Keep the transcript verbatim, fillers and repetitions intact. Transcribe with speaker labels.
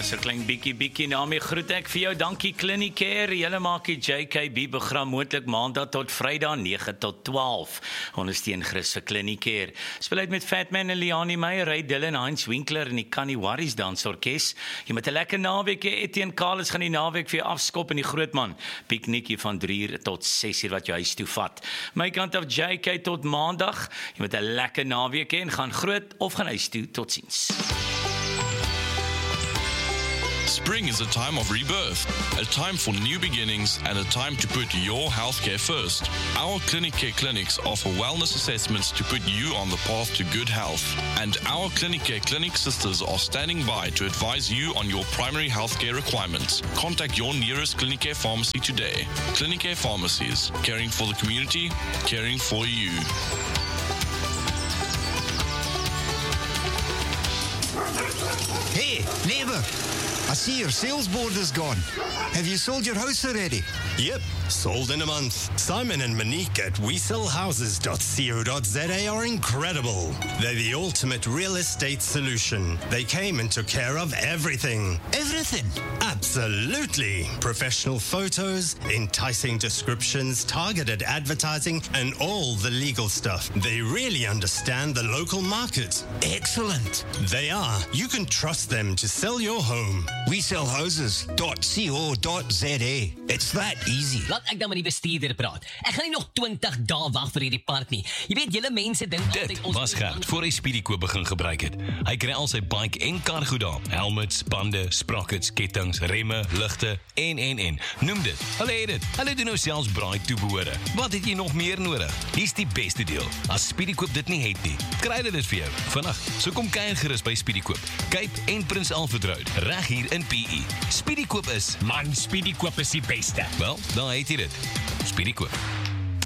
Speaker 1: so klein bietjie bietjie na my groet ek vir jou. Dankie Clinicare. Julle maak die J K B-program moontlik maandag tot Vrydag nege tot twaalf. Ondersteun Chris vir Clinicare. Speel uit met Fatman en Liani Meyer, Ray Dillon, Heinz Winkler en die Connie Warriors dansorkes. Jy moet 'n lekker naweek hê. Etienne Carlos gaan die naweek vir jou afskop in die Grootman. Piknikkie van drie uur tot ses uur wat jou huis toe vat. My kant af J K tot maandag. Jy moet 'n lekker naweek hê en gaan groot of gaan huis toe. Totsiens.
Speaker 2: Spring is a time of rebirth, a time for new beginnings and a time to put your healthcare first. Our Clinicare clinics offer wellness assessments to put you on the path to good health. And our Clinicare clinic sisters are standing by to advise you on your primary healthcare requirements. Contact your nearest Clinicare pharmacy today. Clinicare Pharmacies, caring for the community, caring for you.
Speaker 3: Hey, neighbour, I see your sales board is gone. Have you sold your house already?
Speaker 4: Yep, sold in a month. Simon and Monique at we sell houses dot co dot z a are incredible. They're the ultimate real estate solution. They came and took care of everything.
Speaker 3: Everything?
Speaker 4: Absolutely. Professional photos, enticing descriptions, targeted advertising, and all the legal stuff. They really understand the local market.
Speaker 3: Excellent.
Speaker 4: They are. You can trust them to sell your home.
Speaker 3: we sell houses dot co dot z a. It's that easy.
Speaker 5: Laat ek dan met die bestuurder praat. Ek gaan nie nog twintig dae wag vir hierdie part nie. Jy weet, julle mense dink
Speaker 6: Dit was Gert voor hy Speedykoop begin gebruik het. Hy kry al sy bike en kar goed daar. Helmets, bande, sprockets, kettings, remme, ligte en en en. Noem dit. Hulle het dit. Hulle doen nou selfs braai toebehore. Wat het jy nog meer nodig? Hier's die beste deel. As Speedykoop dit nie het nie, kry hulle dit vir jou. Vandag, so kom kuier gerus by Speedykoop. Cape en Prins Alfred Road, reg hier in P E. Speedykoop is
Speaker 7: Man, Speedykoop is die beste.
Speaker 6: Wel, daar het jy dit. Speedykoop.